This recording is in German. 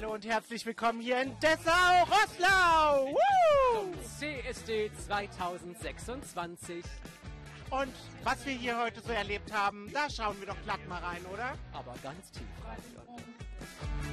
Hallo und herzlich willkommen hier in Dessau-Roßlau. Woo! CSD 2026. Und was wir hier heute so erlebt haben, da schauen wir doch glatt mal rein, oder? Aber ganz tief rein, Leute.